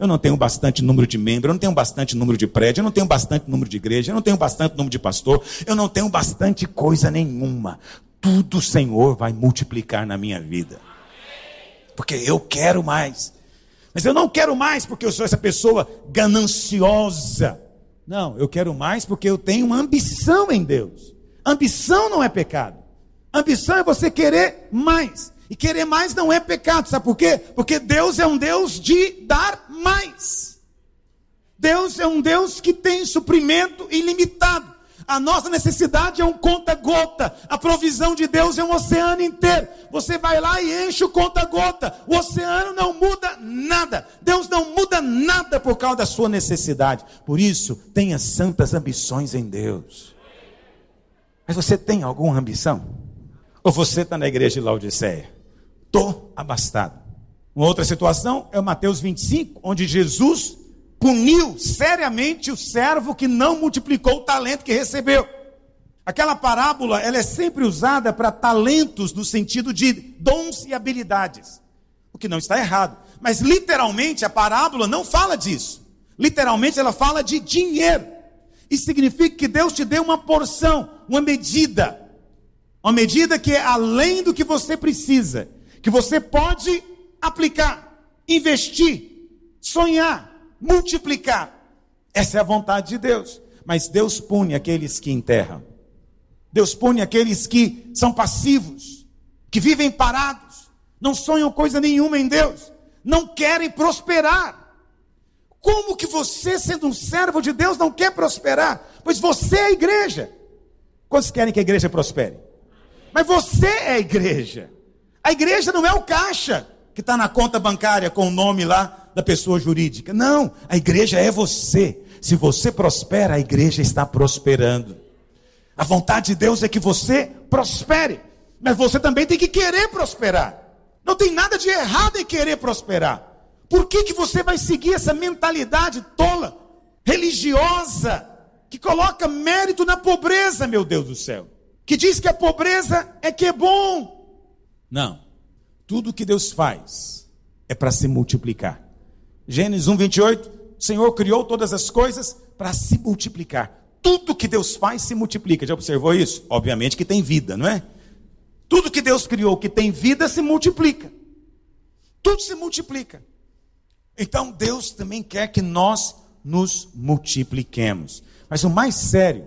eu não tenho bastante número de membros, eu não tenho bastante número de prédio, eu não tenho bastante número de igreja, eu não tenho bastante número de pastor, eu não tenho bastante coisa nenhuma. Tudo o Senhor vai multiplicar na minha vida. Porque eu quero mais. Mas eu não quero mais porque eu sou essa pessoa gananciosa. Não, eu quero mais porque eu tenho uma ambição em Deus. Ambição não é pecado. Ambição é você querer mais. E querer mais não é pecado. Sabe por quê? Porque Deus é um Deus de dar mais. Deus é um Deus que tem suprimento ilimitado. A nossa necessidade é um conta-gota. A provisão de Deus é um oceano inteiro. Você vai lá e enche o conta-gota. O oceano não muda nada. Deus não muda nada por causa da sua necessidade. Por isso, tenha santas ambições em Deus. Mas você tem alguma ambição? Ou você está na igreja de Laodiceia? Estou abastado. Uma outra situação é o Mateus 25, onde Jesus puniu seriamente o servo que não multiplicou o talento que recebeu. Aquela parábola, ela é sempre usada para talentos no sentido de dons e habilidades. O que não está errado. Mas literalmente a parábola não fala disso. Literalmente ela fala de dinheiro. Isso significa que Deus te deu uma porção, uma medida. Uma medida que é além do que você precisa. Que você pode aplicar, investir, sonhar, multiplicar. Essa é a vontade de Deus. Mas Deus pune aqueles que enterram. Deus pune aqueles que são passivos, que vivem parados, não sonham coisa nenhuma em Deus, não querem prosperar. Como que você, sendo um servo de Deus, não quer prosperar? Pois você é a igreja. Quantos querem que a igreja prospere? Mas você é a igreja. A igreja não é o caixa que está na conta bancária com o nome lá da pessoa jurídica. Não, a igreja é você. Se você prospera, a igreja está prosperando. A vontade de Deus é que você prospere. Mas você também tem que querer prosperar. Não tem nada de errado em querer prosperar. Por que você vai seguir essa mentalidade tola, religiosa, que coloca mérito na pobreza, meu Deus do céu? Que diz que a pobreza é que é bom. Não. Tudo que Deus faz é para se multiplicar. Gênesis 1:28, o Senhor criou todas as coisas para se multiplicar. Tudo que Deus faz se multiplica. Já observou isso? Obviamente que tem vida, não é? Tudo que Deus criou que tem vida se multiplica. Tudo se multiplica. Então Deus também quer que nós nos multipliquemos. Mas o mais sério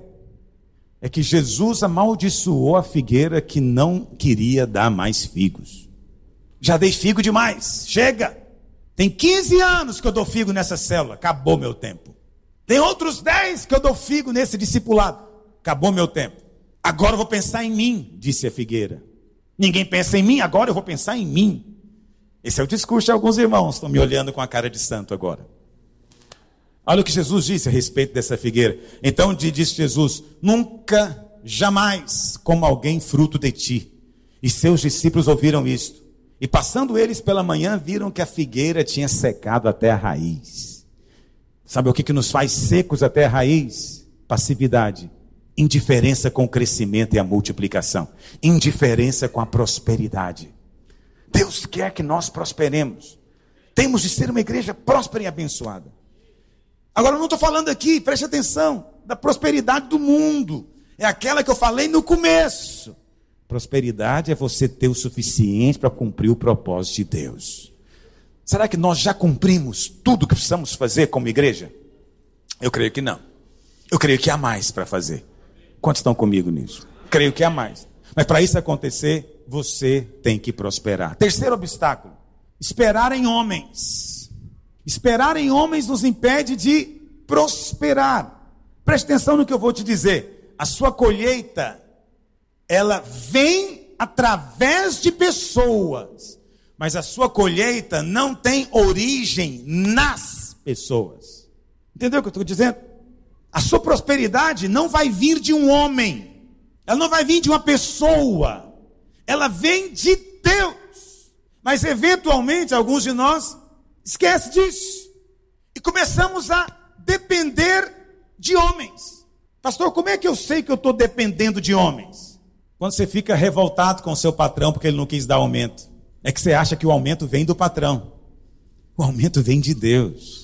é que Jesus amaldiçoou a figueira que não queria dar mais figos. Já dei figo demais, chega. Tem 15 anos que eu dou figo nessa célula, acabou meu tempo. Tem outros 10 que eu dou figo nesse discipulado, acabou meu tempo. Agora eu vou pensar em mim, disse a figueira. Ninguém pensa em mim, agora eu vou pensar em mim. Esse é o discurso de alguns irmãos, estão me olhando com a cara de santo agora. Olha o que Jesus disse a respeito dessa figueira. Então disse Jesus: nunca, jamais coma alguém fruto de ti. E seus discípulos ouviram isto. E passando eles pela manhã, viram que a figueira tinha secado até a raiz. Sabe o que nos faz secos até a raiz? Passividade. Indiferença com o crescimento e a multiplicação. Indiferença com a prosperidade. Deus quer que nós prosperemos. Temos de ser uma igreja próspera e abençoada. Agora eu não estou falando aqui, preste atenção, da prosperidade do mundo. É aquela que eu falei no começo. Prosperidade é você ter o suficiente para cumprir o propósito de Deus. Será que nós já cumprimos tudo o que precisamos fazer como igreja? Eu creio que não. Eu creio que há mais para fazer. Quantos estão comigo nisso? Creio que há mais. Mas para isso acontecer, você tem que prosperar. Terceiro obstáculo: esperar em homens. Esperar em homens nos impede de prosperar. Preste atenção no que eu vou te dizer. A sua colheita, ela vem através de pessoas, mas a sua colheita não tem origem nas pessoas. Entendeu o que eu estou dizendo? A sua prosperidade não vai vir de um homem, ela não vai vir de uma pessoa, ela vem de Deus. Mas eventualmente alguns de nós esquecem disso e começamos a depender de homens. Pastor, como é que eu sei que eu estou dependendo de homens? Quando você fica revoltado com o seu patrão porque ele não quis dar aumento, é que você acha que o aumento vem do patrão. O aumento vem de Deus.